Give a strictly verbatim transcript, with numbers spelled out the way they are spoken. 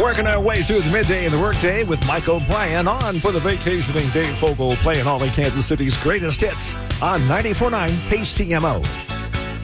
Working our way through the midday and the workday with Mike O'Brien on for the vacationing Dave Fogel playing all of Kansas City's greatest hits on ninety-four point nine K C M O.